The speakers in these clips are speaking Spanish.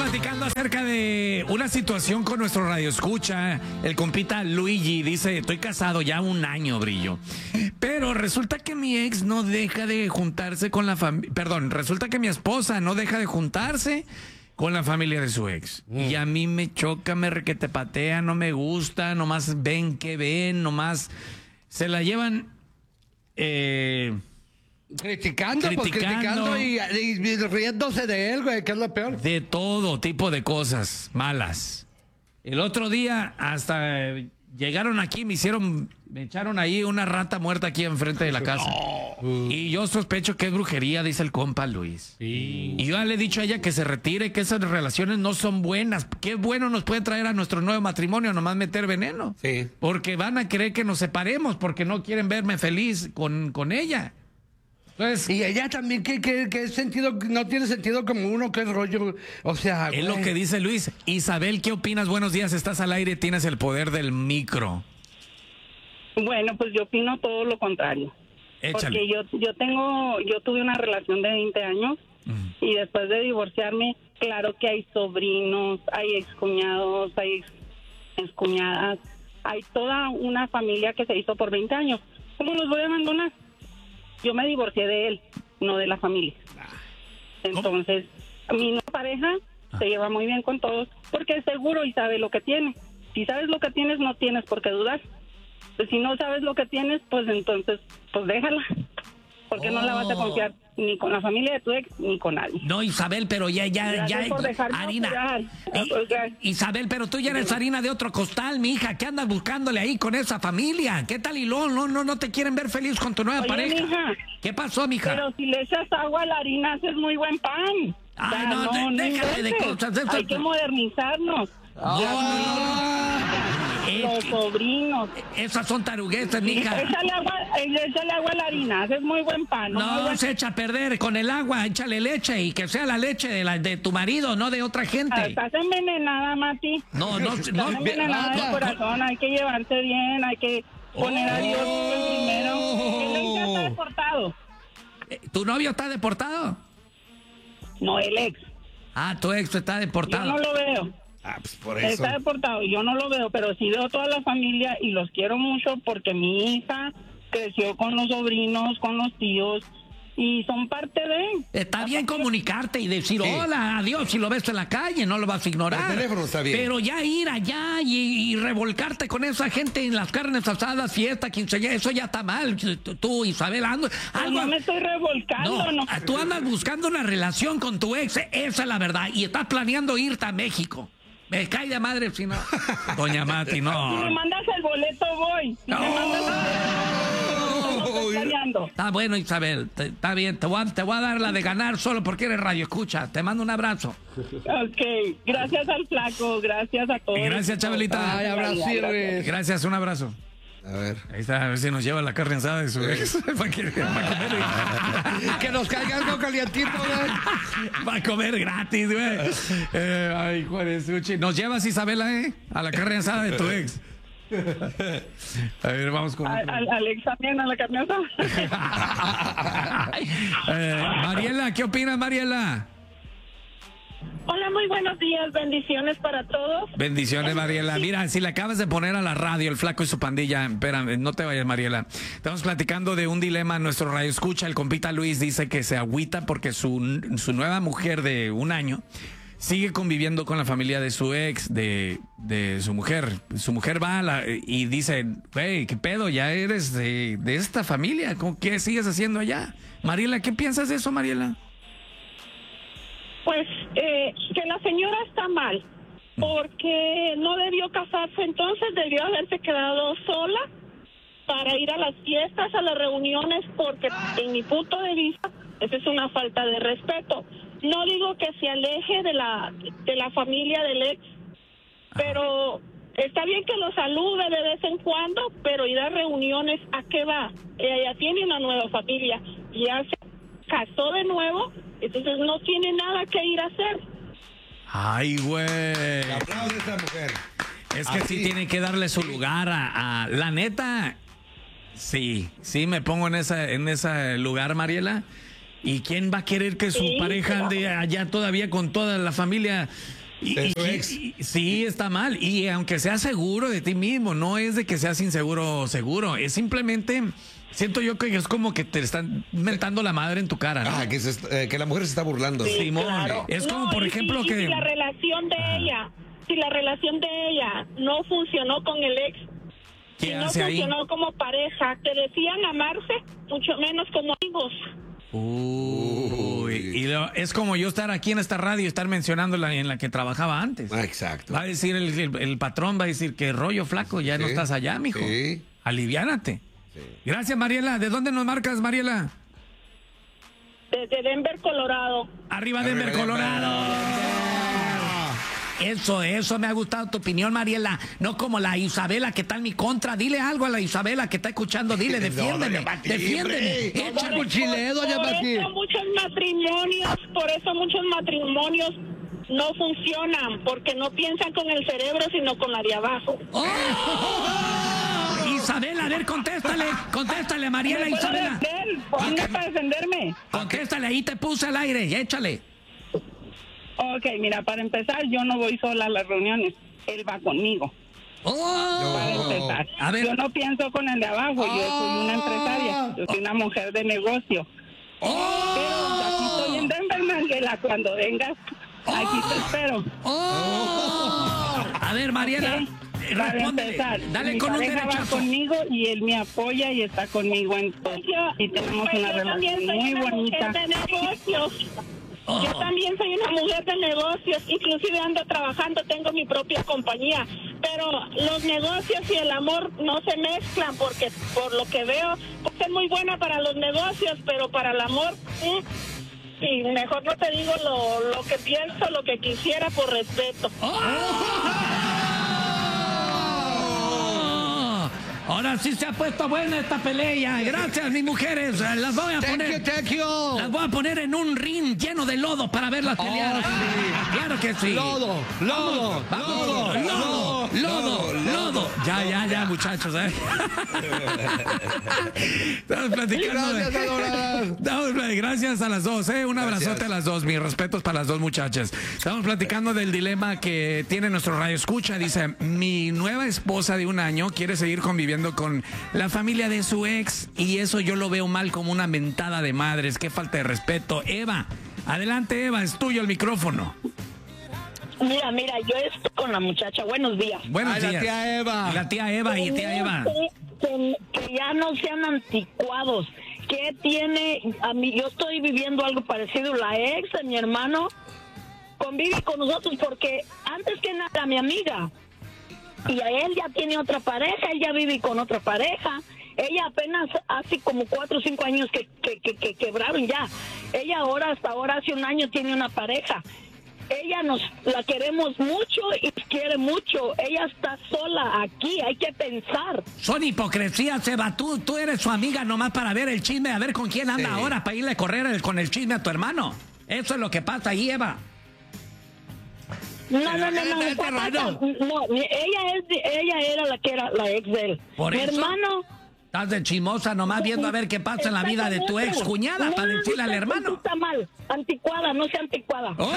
platicando acerca de una situación con nuestro radioescucha. El compita Luigi dice, estoy casado ya 1 año, Brillo. Pero resulta que mi ex no deja de juntarse con la familia. Perdón, resulta que mi esposa no deja de juntarse con la familia de su ex. Y a mí me choca, me requetepatea, no me gusta, nomás ven que ven, nomás se la llevan... Criticando y riéndose de él, güey, que es lo peor. De todo tipo de cosas malas. El otro día hasta llegaron aquí, me echaron ahí una rata muerta aquí enfrente de la casa. Y yo sospecho que es brujería, dice el compa Luis. Sí. Y yo ya le he dicho a ella que se retire, que esas relaciones no son buenas. Qué bueno nos puede traer a nuestro nuevo matrimonio nomás meter veneno. Sí. Porque van a querer que nos separemos porque no quieren verme feliz con ella. Entonces, Y ella también, ¿qué sentido? No tiene sentido como uno, qué rollo. O sea, es lo que dice Luis. Isabel, ¿qué opinas? Buenos días, estás al aire, tienes el poder del micro. Bueno, pues yo opino todo lo contrario. Échale. Porque yo tuve una relación de 20 años y después de divorciarme, claro que hay sobrinos, hay excuñados, hay excuñadas, hay toda una familia que se hizo por 20 años. ¿Cómo los voy a abandonar? Yo me divorcié de él, no de la familia. Entonces, mi nueva pareja se lleva muy bien con todos porque es seguro y sabe lo que tiene. Si sabes lo que tienes, no tienes por qué dudar. Pues si no sabes lo que tienes, pues entonces, pues déjala. Porque no la vas a confiar ni con la familia de tu ex ni con nadie. No, Isabel, pero ya, Por dejarme harina. operar. Isabel, pero tú ya eres harina de otro costal, mija. ¿Qué andas buscándole ahí con esa familia? ¿Qué tal? Y no te quieren ver feliz con tu nueva Oye, pareja. mija, ¿Qué pasó, mija? pero si le echas agua a la harina, haces muy buen pan. Ay, no, déjale de inventes. cosas. Hay que modernizarnos. Los sobrinos. Esas son taruguetas, mija. Échale agua a la harina, haces muy buen pan. No se echa a perder con el agua, échale leche y que sea la leche de tu marido, no de otra gente. Estás envenenada, Mati. No. Estás envenenada de corazón, hay que llevarse bien, hay que poner a Dios primero. El ex ya está deportado. ¿Tu novio está deportado? No, el ex. Ah, tu ex está deportado. Yo no lo veo. Pues por eso. Está deportado y yo no lo veo, pero sí veo toda la familia y los quiero mucho porque mi hija creció con los sobrinos, con los tíos y son parte de... Está bien comunicarte y decir hola, adiós, si lo ves en la calle, no lo vas a ignorar. El teléfono está bien. Pero ya ir allá y revolcarte con esa gente en las carnes asadas, fiesta, quinceañera, eso ya está mal. Tú, Isabel, No me estoy revolcando, no. Tú andas buscando una relación con tu ex, esa es la verdad, y estás planeando irte a México. Me cae de madre si no. Doña Mati, no. Si me mandas el boleto, voy. Si me mandas el boleto, estoy planeando. Está bueno, Isabel, está bien. Te voy a dar la de ganar solo porque eres radio escucha. Te mando un abrazo. Ok, gracias al flaco, gracias a todos. Gracias, Chabelita. Ay, abrazones. Gracias, un abrazo. A ver. Ahí está, a ver si nos lleva la carne asada de su ex. para comer. Que nos caiga algo calientito, güey. Va a comer gratis, güey. Ay, Juárez Suchi. ¿Nos llevas, Isabela, a la carne asada de tu ex? A ver, vamos con otro. Alex también a la carne asada. Mariela, ¿qué opinas, Mariela? Hola, muy buenos días, bendiciones para todos. Bendiciones, Mariela. Mira, si le acabas de poner a la radio el flaco y su pandilla, espérame, no te vayas, Mariela. Estamos platicando de un dilema en nuestro radio escucha. El compita Luis dice que se agüita porque su nueva mujer de 1 año sigue conviviendo con la familia de su ex, de su mujer. Su mujer va y dice, hey, ¿qué pedo? Ya eres de esta familia. ¿Qué sigues haciendo allá? Mariela, ¿qué piensas de eso, Mariela? Pues que la señora está mal, porque no debió casarse, entonces debió haberse quedado sola para ir a las fiestas, a las reuniones, porque en mi punto de vista, esa es una falta de respeto. No digo que se aleje de la familia del ex, pero está bien que lo salude de vez en cuando, pero ir a reuniones, ¿a qué va? Ella tiene una nueva familia, ya se casó de nuevo, entonces no tiene nada que ir a hacer. Ay, güey. Aplaude a esta mujer. Es que sí tiene que darle su lugar a la neta. Sí, me pongo en ese lugar, Mariela. ¿Y quién va a querer que su pareja ande allá todavía con toda la familia? Sí, está mal. Y aunque seas seguro de ti mismo, no es de que seas inseguro o seguro, es simplemente, siento yo que es como que te están mentando la madre en tu cara, ¿no? Que la mujer se está burlando. Sí, Simón, claro. es como por ejemplo que... Si la relación de ella, no funcionó con el ex, ¿Qué si no hace ahí? funcionó como pareja, que decían amarse, mucho menos como amigos. Es como yo estar aquí en esta radio y estar mencionando en la que trabajaba antes. Exacto. Va a decir el patrón, va a decir que rollo flaco, ya no estás allá, mijo. Sí. Aliviánate. Sí. Gracias, Mariela. ¿De dónde nos marcas, Mariela? Desde Denver, Colorado. Arriba Denver, Colorado. Eso me ha gustado tu opinión, Mariela. No como la Isabela que está en mi contra. Dile algo a la Isabela que está escuchando. Dile, defiéndeme, defiéndeme. Echa cuchileo, doña Pati. Por eso muchos matrimonios no funcionan, porque no piensan con el cerebro, sino con la de abajo. Isabela, a ver, contéstale, Mariela, Isabela. Ponme para defenderme. Contéstale, ahí te puse al aire, ya échale. Ok, mira, para empezar, yo no voy sola a las reuniones. Él va conmigo. Para empezar. A ver. Yo no pienso con el de abajo. Yo soy una empresaria. Yo soy una mujer de negocio. Pero aquí estoy en Denver, Mariela. Cuando vengas, aquí te espero. A ver, Mariela. Para empezar, dale mi con un pareja va derechazo. conmigo y él me apoya y está conmigo en todo. Y tenemos una relación muy bonita. Yo también soy una mujer de negocios, inclusive ando trabajando, tengo mi propia compañía, pero los negocios y el amor no se mezclan, porque por lo que veo, pues es muy buena para los negocios, pero para el amor, sí, mejor no te digo lo que pienso, lo que quisiera por respeto. Ahora sí se ha puesto buena esta pelea. Gracias, mis mujeres. Las voy a poner. Thank you. Las voy a poner en un ring lleno de lodo para verlas pelear. Sí. Claro que sí. Lodo. Ya, muchachos. Estamos platicando. Gracias a las dos. Un abrazote a las dos. Mis respetos para las dos muchachas. Estamos platicando del dilema que tiene nuestro radio escucha. Dice, mi nueva esposa de 1 año quiere seguir conviviendo con la familia de su ex y eso yo lo veo mal, como una mentada de madres. Qué falta de respeto. Eva, adelante, Eva, es tuyo el micrófono. Mira, yo estoy con la muchacha. Buenos días. Buenos días. La tía Eva. La tía Eva y tía Eva. Que ya no sean anticuados. ¿Qué tiene? A mí, yo estoy viviendo algo parecido. La ex de mi hermano convive con nosotros porque antes que nada mi amiga. Y a él ya tiene otra pareja, él ya vive con otra pareja. Ella apenas hace como 4 o 5 años que quebraron ya. Ella hasta ahora hace 1 año tiene una pareja. Ella la queremos mucho y quiere mucho. Ella está sola aquí, hay que pensar. Son hipocresías, Eva. Tú eres su amiga nomás para ver el chisme, a ver con quién anda ahora, para irle a correr con el chisme a tu hermano. Eso es lo que pasa ahí, Eva. No, ella era la que era la ex de él. ¿Por mi eso? Hermano. Estás de chismosa nomás viendo a ver qué pasa en la vida de tu ex cuñada para decirle al hermano. Está mal, anticuada, no sea anticuada. No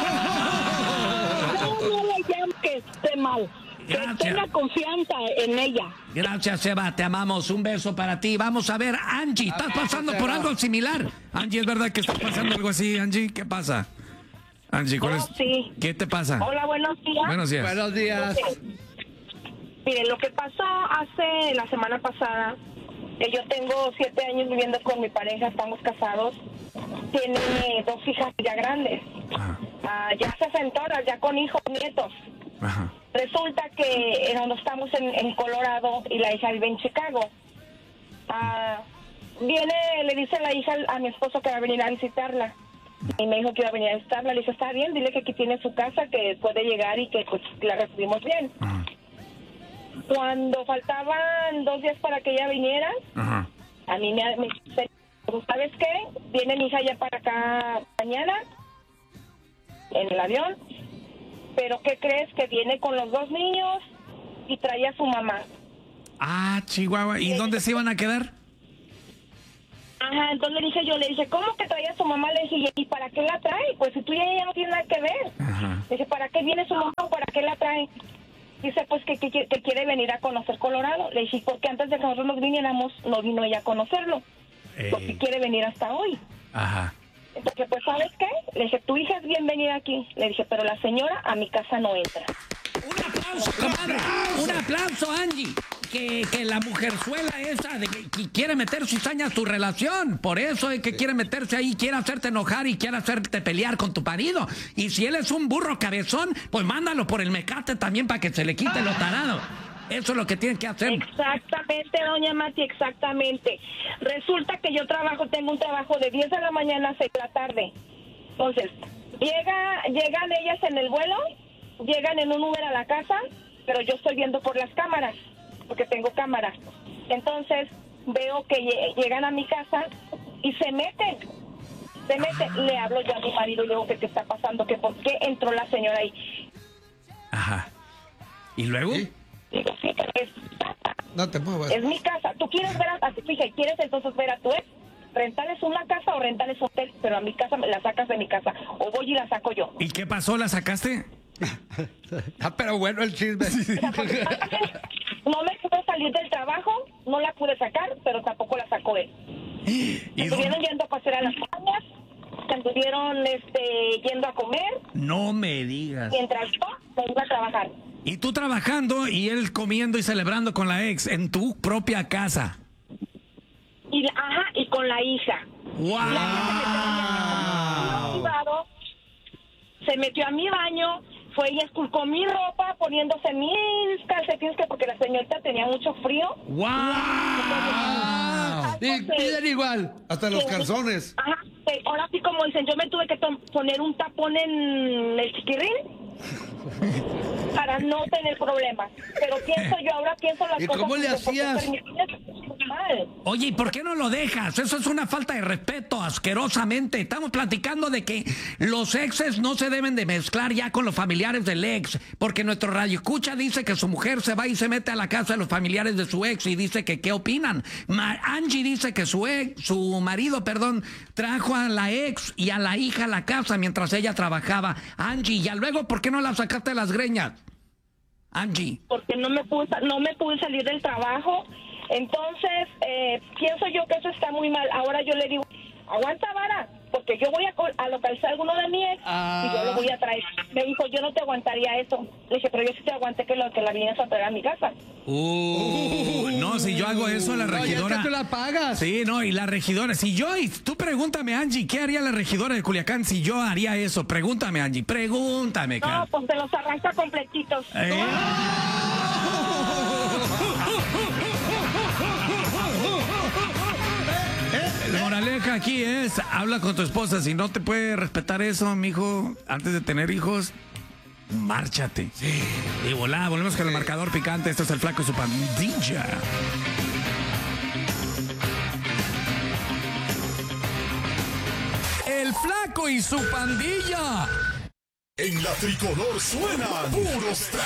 le llamo que esté mal. Gracias. Que tenga confianza en ella. Gracias, Eva, te amamos. Un beso para ti. Vamos a ver, Angie, ¿estás pasando por algo similar? Angie, ¿es verdad que estás pasando algo así, Angie? ¿Qué pasa? Angie, sí. ¿Qué te pasa? Hola, buenos días. Buenos días. Buenos días. Miren, lo que pasó hace la semana pasada, yo tengo 7 años viviendo con mi pareja, estamos casados, tiene 2 hijas ya grandes, ya sesentoras, ya con hijos, nietos. Ajá. Resulta que no estamos en Colorado y la hija vive en Chicago. Le dice la hija a mi esposo que va a venir a visitarla. Y me dijo que iba a venir a visitarla. Le dije, está bien, dile que aquí tiene su casa, que puede llegar y que pues la recibimos bien. Ajá. Cuando faltaban 2 días para que ella viniera, Ajá. a mí me dice, ¿sabes qué? Viene mi hija ya para acá mañana en el avión, pero ¿qué crees? Que viene con los 2 niños y trae a su mamá. Chihuahua. ¿Y dónde se iban a quedar? Ajá, entonces le dije, ¿cómo que traía a su mamá? Le dije, ¿y para qué la trae? Pues si tú y ella no tiene nada que ver. Ajá. Le dije, ¿para qué viene su mamá? ¿Para qué la trae? Dice, pues que quiere venir a conocer Colorado. Le dije, porque antes de que nosotros nos viniéramos, no vino ella a conocerlo. Porque quiere venir hasta hoy. Ajá. Porque, pues, ¿sabes qué? Le dije, tu hija es bienvenida aquí. Le dije, pero la señora a mi casa no entra. Un aplauso, comadre. Un aplauso, Angie. Que la mujerzuela esa de que quiere meter cizaña a tu relación. Por eso es que quiere meterse ahí, quiere hacerte enojar y quiere hacerte pelear con tu marido. Y si él es un burro cabezón, pues mándalo por el mecate también para que se le quite lo tarado. Eso es lo que tienen que hacer. Exactamente, doña Mati, exactamente. Resulta que yo tengo un trabajo de 10 de la mañana a 6 de la tarde. Entonces, llegan ellas en el vuelo, llegan en un Uber a la casa, pero yo estoy viendo por las cámaras, porque tengo cámaras. Entonces, veo que llegan a mi casa y se meten. Le hablo yo a mi marido y le digo que qué está pasando, que por qué entró la señora ahí. Ajá. ¿Y luego? ¿Sí? Digo, sí, pero es mi casa. No te muevas. Es mi casa. ¿Tú quieres ver a tu hija y quieres entonces ver a tu ex? Rentales una casa o rentales hotel, pero a mi casa me la sacas de mi casa. O voy y la saco yo. ¿Y qué pasó? ¿La sacaste? Pero bueno el chisme. No me pude salir del trabajo, no la pude sacar, pero tampoco la sacó él. Estuvieron yendo a pasear a las montañas, estuvieron yendo a comer. No me digas. Mientras yo me iba a trabajar. Y tú trabajando y él comiendo y celebrando con la ex en tu propia casa. Y con la hija. ¡Wow! Se metió a mi baño, fue y esculcó mi ropa, poniéndose mis calcetines, porque la señorita tenía mucho frío. ¡Wow! Y piden igual. Hasta los calzones. Ajá, ahora sí, como dicen, yo me tuve que poner un tapón en el chiquirrín para no tener problemas. Pero pienso las ¿Y cosas. cómo le hacías? Oye, ¿y por qué no lo dejas? Eso es una falta de respeto, asquerosamente. Estamos platicando de que los exes no se deben de mezclar ya con los familiares del ex, porque nuestro radioescucha dice que su mujer se va y se mete a la casa de los familiares de su ex y dice que ¿qué opinan? Angie dice que su marido, trajo a la ex y a la hija a la casa mientras ella trabajaba. Angie, ya luego, ¿por qué no la sacaste de las greñas? Angie. Porque no me pude salir del trabajo. Entonces, pienso yo que eso está muy mal. Ahora yo le digo, aguanta vara, porque yo voy a localizar a alguno de mi ex y yo lo voy a traer. Me dijo, yo no te aguantaría eso. Le dije, pero yo sí te aguanté que la vienes a traer a mi casa. No, si yo hago eso, la regidora... No, ya que tú la pagas. Sí, no, y la regidora, y tú pregúntame, Angie, ¿qué haría la regidora de Culiacán si yo haría eso? Pregúntame, Angie, pregúntame. No, pues se los arranca completitos. La moraleja aquí es, habla con tu esposa, si no te puede respetar eso, mijo, antes de tener hijos, márchate. Sí. Y volvemos con el marcador picante, esto es el Flaco y su pandilla. El Flaco y su pandilla. En la tricolor suenan puros